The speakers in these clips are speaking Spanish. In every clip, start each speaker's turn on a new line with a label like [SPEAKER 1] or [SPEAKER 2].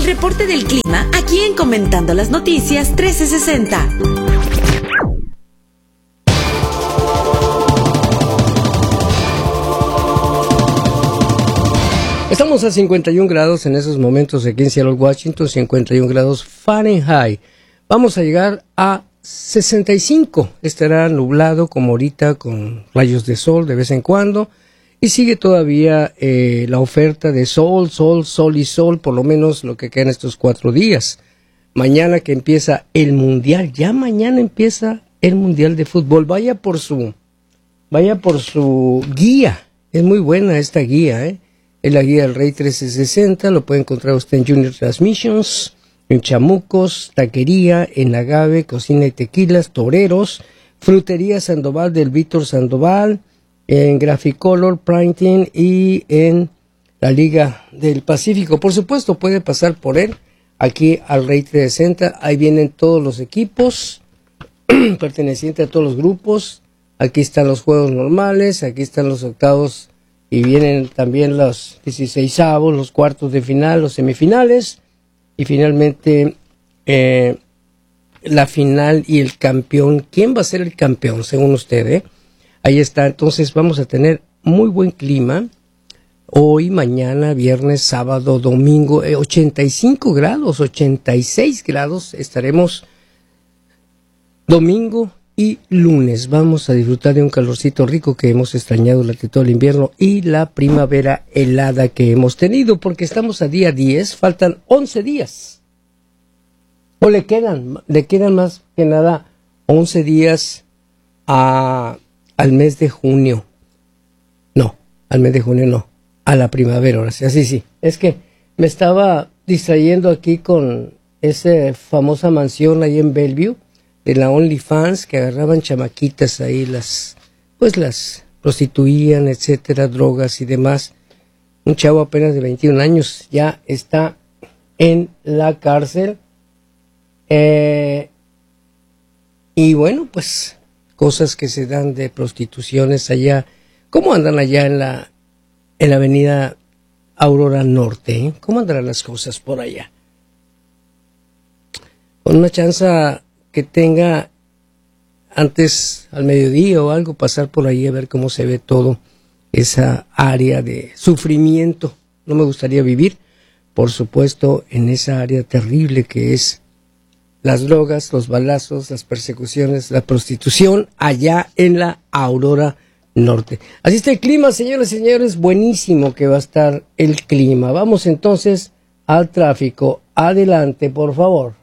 [SPEAKER 1] El reporte del clima aquí en Comentando las Noticias 1360.
[SPEAKER 2] Estamos a 51 grados en esos momentos aquí en Seattle, Washington, 51 grados Fahrenheit. Vamos a llegar a 65. Estará nublado como ahorita con rayos de sol de vez en cuando. Y sigue todavía la oferta de sol, sol, sol y sol, por lo menos lo que quedan estos 4 días. Mañana que empieza el Mundial, ya mañana empieza el Mundial de Fútbol. Vaya por su guía. Es muy buena esta guía, Es la guía del Rey 1360, lo puede encontrar usted en Junior Transmissions, en Chamucos, Taquería, en Agave, Cocina y Tequilas, Toreros, Frutería Sandoval del Víctor Sandoval, en Graficolor, Printing y en la Liga del Pacífico. Por supuesto, puede pasar por él, aquí al Rey 1360, ahí vienen todos los equipos pertenecientes a todos los grupos, aquí están los juegos normales, aquí están los octavos, y vienen también los 16avos, los cuartos de final, los semifinales, y finalmente la final y el campeón. ¿Quién va a ser el campeón, según usted? Ahí está, entonces vamos a tener muy buen clima. Hoy, mañana, viernes, sábado, domingo, 85 grados, 86 grados, estaremos domingo y lunes. Vamos a disfrutar de un calorcito rico que hemos extrañado durante todo el invierno y la primavera helada que hemos tenido, porque estamos a día 10, faltan 11 días. O le quedan más que nada 11 días al mes de junio. No, al mes de junio no, a la primavera, ahora sí, así sí. Es que me estaba distrayendo aquí con esa famosa mansión ahí en Bellevue, de la OnlyFans, que agarraban chamaquitas ahí, las prostituían, etcétera, drogas y demás. Un chavo apenas de 21 años ya está en la cárcel. Y bueno, pues cosas que se dan de prostituciones allá. ¿Cómo andan allá en la avenida Aurora Norte? ¿Cómo andarán las cosas por allá? Con una chanza que tenga antes al mediodía o algo, pasar por ahí a ver cómo se ve todo esa área de sufrimiento. No me gustaría vivir, por supuesto, en esa área terrible que es las drogas, los balazos, las persecuciones, la prostitución allá en la Aurora Norte. Así está el clima, señoras y señores, buenísimo que va a estar el clima. Vamos entonces al tráfico. Adelante, por favor.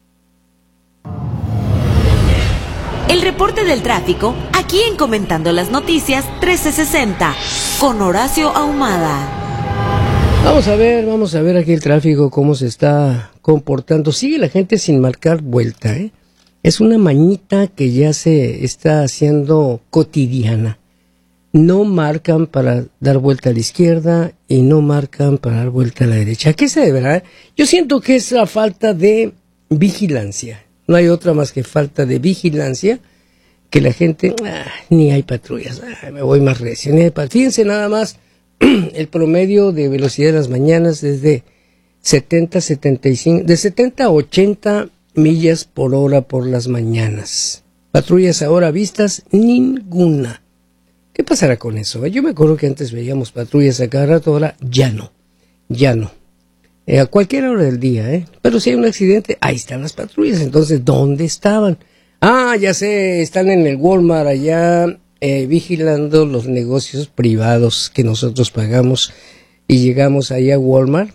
[SPEAKER 1] El reporte del tráfico, aquí en Comentando las Noticias 1360, con Horacio Ahumada.
[SPEAKER 2] Vamos a ver aquí el tráfico, cómo se está comportando. Sigue la gente sin marcar vuelta, Es una mañita que ya se está haciendo cotidiana. No marcan para dar vuelta a la izquierda y no marcan para dar vuelta a la derecha. ¿A qué se deberá? Yo siento que es la falta de vigilancia. No hay otra más que falta de vigilancia, que la gente, ni hay patrullas, me voy más recio. Fíjense nada más, el promedio de velocidad de las mañanas es de 70 a 80 millas por hora por las mañanas. Patrullas ahora vistas, ninguna. ¿Qué pasará con eso? Yo me acuerdo que antes veíamos patrullas a cada rato, ahora ya no. A cualquier hora del día, Pero si hay un accidente, ahí están las patrullas. Entonces, ¿dónde estaban? Ya sé, están en el Walmart allá vigilando los negocios privados que nosotros pagamos. Y llegamos ahí a Walmart.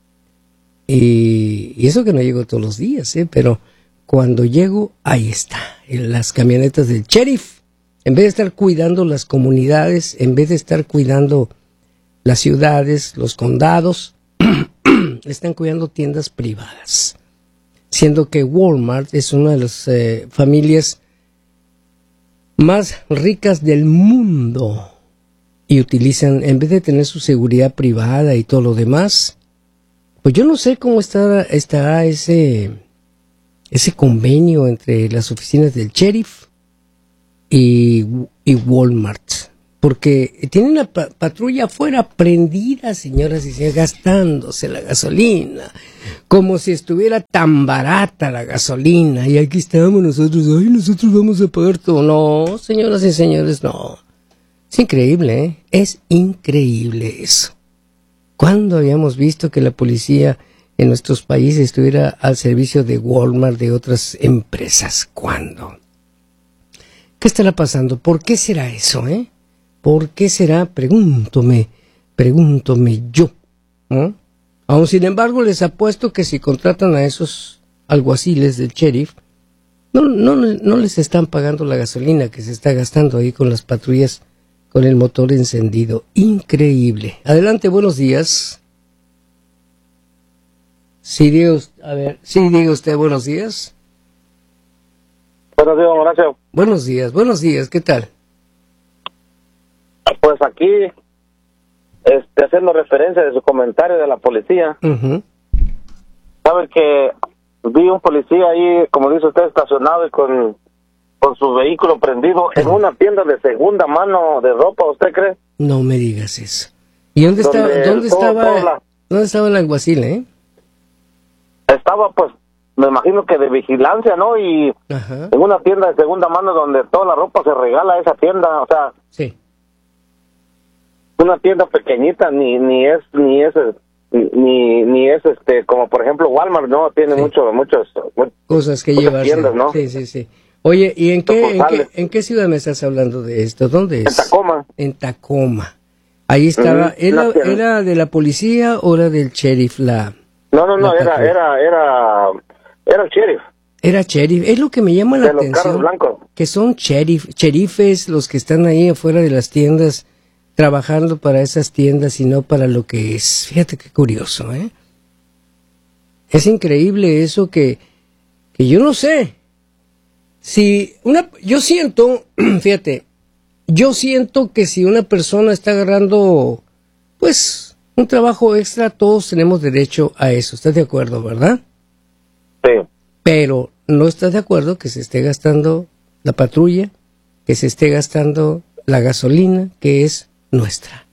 [SPEAKER 2] Y eso que no llego todos los días, Pero cuando llego, ahí está. En las camionetas del sheriff. En vez de estar cuidando las comunidades, en vez de estar cuidando las ciudades, los condados, están cuidando tiendas privadas, siendo que Walmart es una de las familias más ricas del mundo y utilizan, en vez de tener su seguridad privada y todo lo demás, pues yo no sé cómo estará ese convenio entre las oficinas del sheriff y Walmart. porque tiene una patrulla afuera prendida, señoras y señores, gastándose la gasolina, como si estuviera tan barata la gasolina, y aquí estamos nosotros, ay, nosotros vamos a pagar todo. No, señoras y señores, no. Es increíble, ¿eh? Es increíble eso. ¿Cuándo habíamos visto que la policía en nuestros países estuviera al servicio de Walmart, de otras empresas? ¿Cuándo? ¿Qué estará pasando? ¿Por qué será eso, eh? ¿Por qué será? Pregúntome yo. ¿No? Aún sin embargo, les apuesto que si contratan a esos alguaciles del sheriff, no les están pagando la gasolina que se está gastando ahí con las patrullas con el motor encendido. Increíble. Adelante, buenos días. Sí, diga usted, buenos días.
[SPEAKER 3] Buenos días, Horacio.
[SPEAKER 2] Buenos días, ¿qué tal?
[SPEAKER 3] Pues aquí, haciendo referencia de su comentario de la policía, sabe que vi un policía ahí, como dice usted, estacionado y con su vehículo prendido en una tienda de segunda mano de ropa, ¿usted cree?
[SPEAKER 2] No me digas eso. ¿Y dónde estaba el alguacil,
[SPEAKER 3] Estaba, pues, me imagino que de vigilancia, ¿no? Y en una tienda de segunda mano donde toda la ropa se regala a esa tienda, o sea,
[SPEAKER 2] sí.
[SPEAKER 3] Una tienda pequeñita, ni es como por ejemplo Walmart, ¿no? Tiene muchas
[SPEAKER 2] cosas que llevar,
[SPEAKER 3] tiendas, ¿no?
[SPEAKER 2] Sí. Oye, ¿y en qué ciudad me estás hablando de esto? ¿Dónde es?
[SPEAKER 3] En Tacoma.
[SPEAKER 2] En Tacoma. Ahí estaba, ¿era de la policía o era del sheriff
[SPEAKER 3] No, era el sheriff.
[SPEAKER 2] Era sheriff, es lo que me llama la atención.
[SPEAKER 3] De los carros blancos.
[SPEAKER 2] Que son sheriffes los que están ahí afuera de las tiendas, trabajando para esas tiendas y no para lo que es. Fíjate qué curioso, ¿eh? Es increíble eso que yo no sé. Yo siento que si una persona está agarrando, pues, un trabajo extra, todos tenemos derecho a eso. ¿Estás de acuerdo, verdad?
[SPEAKER 3] Sí.
[SPEAKER 2] Pero no estás de acuerdo que se esté gastando la patrulla, que se esté gastando la gasolina, que es nuestra.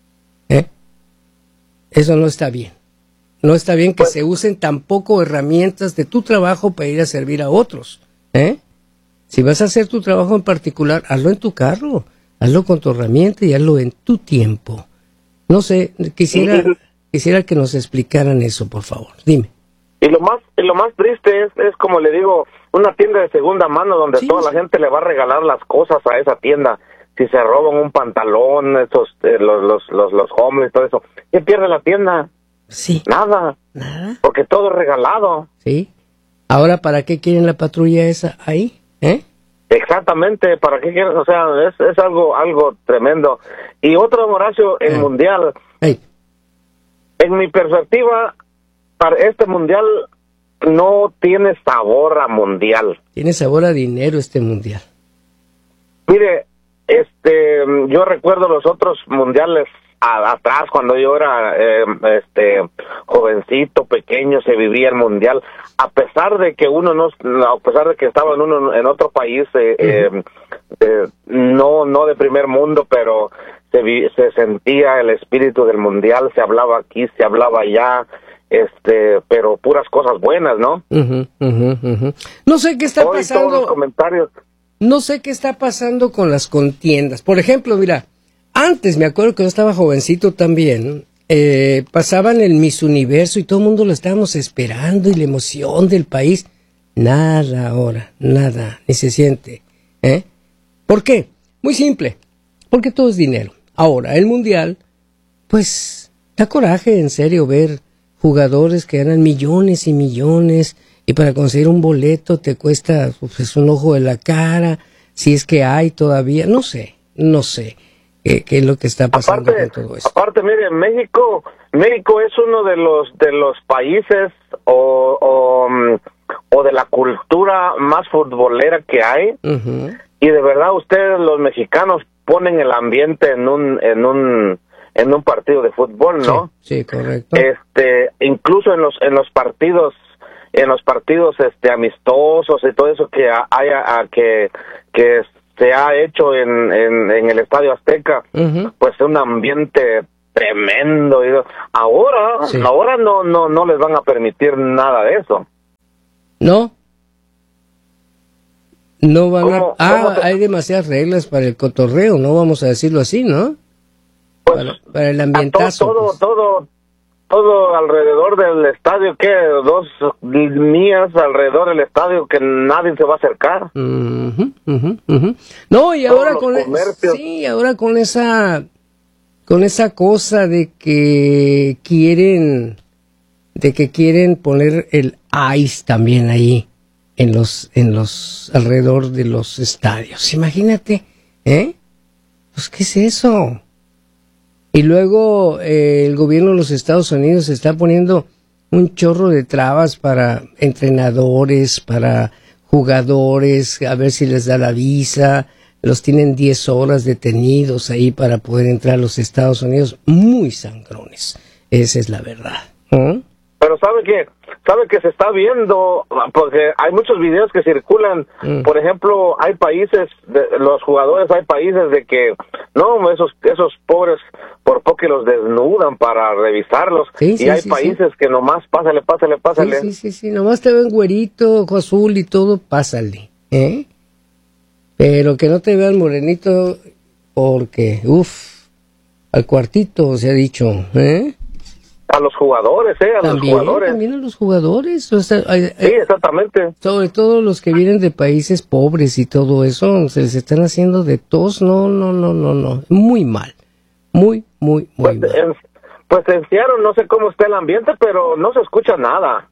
[SPEAKER 2] Eso no está bien. No está bien que se usen tampoco herramientas de tu trabajo para ir a servir a otros. Si vas a hacer tu trabajo en particular, hazlo en tu carro, hazlo con tu herramienta y hazlo en tu tiempo. No sé, quisiera que nos explicaran eso, por favor. Dime.
[SPEAKER 3] Y lo más triste es como le digo, una tienda de segunda mano donde toda la gente le va a regalar las cosas a esa tienda. Si se roban un pantalón, los homeless, todo eso, ¿qué pierde la tienda?
[SPEAKER 2] Sí.
[SPEAKER 3] Nada. Porque todo es regalado.
[SPEAKER 2] Sí. Ahora, ¿para qué quieren la patrulla esa ahí?
[SPEAKER 3] Exactamente, ¿para qué quieren? O sea, es algo tremendo. Y otro, Horacio, el mundial. En mi perspectiva, para este mundial no tiene sabor a mundial.
[SPEAKER 2] Tiene sabor a dinero este mundial.
[SPEAKER 3] Mire, yo recuerdo los otros mundiales atrás, cuando yo era jovencito, pequeño, se vivía el mundial, a pesar de que estaba en otro país, no de primer mundo, pero se sentía el espíritu del mundial, se hablaba aquí, se hablaba allá, pero puras cosas buenas, ¿no?
[SPEAKER 2] No sé qué está pasando.
[SPEAKER 3] Todos los comentarios.
[SPEAKER 2] No sé qué está pasando con las contiendas. Por ejemplo, mira, antes me acuerdo que yo estaba jovencito también, pasaban el Miss Universo y todo el mundo lo estábamos esperando y la emoción del país. Nada ahora, nada, ni se siente. ¿Por qué? Muy simple, porque todo es dinero. Ahora, el mundial, pues, da coraje, en serio, ver jugadores que ganan millones y millones y para conseguir un boleto te cuesta pues, un ojo de la cara, si es que hay todavía, no sé qué es lo que está pasando con todo eso.
[SPEAKER 3] Aparte, mire, México es uno de los países o de la cultura más futbolera que hay, y de verdad ustedes los mexicanos ponen el ambiente en un partido de fútbol, ¿no?
[SPEAKER 2] Sí, correcto.
[SPEAKER 3] Incluso en los partidos amistosos y todo eso que se ha hecho en el Estadio Azteca, pues un ambiente tremendo. Ahora no les van a permitir nada de eso.
[SPEAKER 2] No van hay demasiadas reglas para el cotorreo, no vamos a decirlo así, ¿no?
[SPEAKER 3] Pues,
[SPEAKER 2] para el ambientazo.
[SPEAKER 3] Todo alrededor del estadio, ¿qué? 2 millas alrededor del estadio que nadie se va a acercar.
[SPEAKER 2] No, y ahora ahora con esa cosa de que quieren poner el ice también ahí en los alrededor de los estadios. Imagínate, pues ¿qué es eso? Y luego el gobierno de los Estados Unidos está poniendo un chorro de trabas para entrenadores, para jugadores, a ver si les da la visa. Los tienen 10 horas detenidos ahí para poder entrar a los Estados Unidos. Muy sangrones, esa es la verdad.
[SPEAKER 3] Pero ¿sabe que se está viendo? Porque hay muchos videos que circulan. Por ejemplo, hay países, los jugadores, hay países de que, no, esos pobres, por poco que los desnudan para revisarlos. Y hay países que nomás, pásale.
[SPEAKER 2] Sí, nomás te ven güerito, ojo azul y todo, pásale. Pero que no te vean morenito, porque, al cuartito se ha dicho,
[SPEAKER 3] A los jugadores, También
[SPEAKER 2] a los jugadores. O sea,
[SPEAKER 3] sí, exactamente.
[SPEAKER 2] Sobre todo los que vienen de países pobres y todo eso, se les están haciendo de tos. No. Muy mal. Muy mal.
[SPEAKER 3] Pues en Seattle no sé cómo está el ambiente, pero no se escucha nada.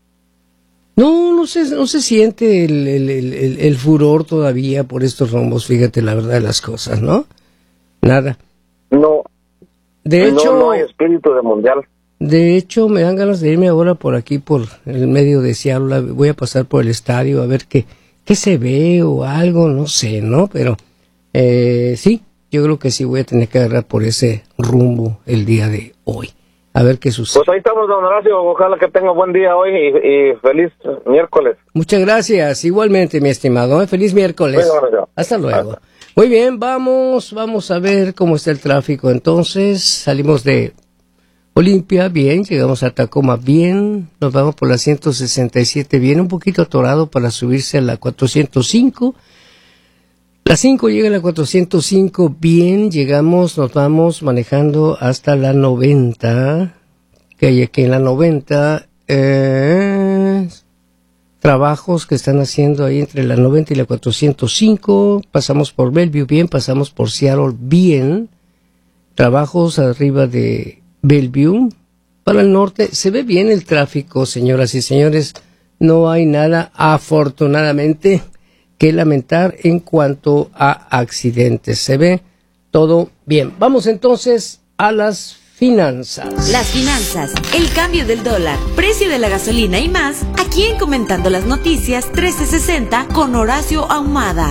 [SPEAKER 2] No se siente el furor todavía por estos rombos, fíjate la verdad de las cosas, ¿no? Nada.
[SPEAKER 3] No.
[SPEAKER 2] De hecho,
[SPEAKER 3] no hay espíritu de mundial.
[SPEAKER 2] De hecho, me dan ganas de irme ahora por aquí, por el medio de Seattle. Voy a pasar por el estadio a ver qué se ve o algo, no sé, ¿no? Pero sí, yo creo que sí voy a tener que agarrar por ese rumbo el día de hoy. A ver qué sucede.
[SPEAKER 3] Pues ahí estamos, don Horacio. Ojalá que tenga buen día hoy y feliz miércoles.
[SPEAKER 2] Muchas gracias. Igualmente, mi estimado. Feliz miércoles. Hasta luego. Muy bien, vamos a ver cómo está el tráfico. Entonces, salimos de Olimpia, bien, llegamos a Tacoma, bien, nos vamos por la 167, bien, un poquito atorado para subirse a la 405. La 5 llega a la 405, bien, nos vamos manejando hasta la 90, que hay aquí en la 90, trabajos que están haciendo ahí entre la 90 y la 405, pasamos por Bellevue, bien, pasamos por Seattle, bien, trabajos arriba de Bellevue, para el norte, se ve bien el tráfico, señoras y señores, no hay nada, afortunadamente, que lamentar en cuanto a accidentes. Se ve todo bien. Vamos entonces a las finanzas.
[SPEAKER 1] Las finanzas, el cambio del dólar, precio de la gasolina y más, aquí en Comentando las Noticias 1360 con Horacio Ahumada.